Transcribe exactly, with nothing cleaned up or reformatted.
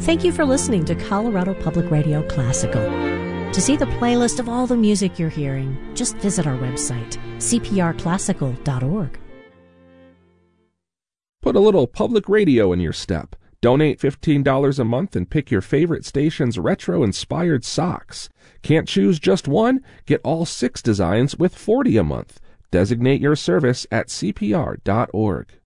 Thank you for listening to Colorado Public Radio Classical. To see the playlist of all the music you're hearing, just visit our website, c p r classical dot org. Put a little public radio in your step. Donate fifteen dollars a month and pick your favorite station's retro-inspired socks. Can't choose just one? Get all six designs with forty dollars a month. Designate your service at c p r dot org.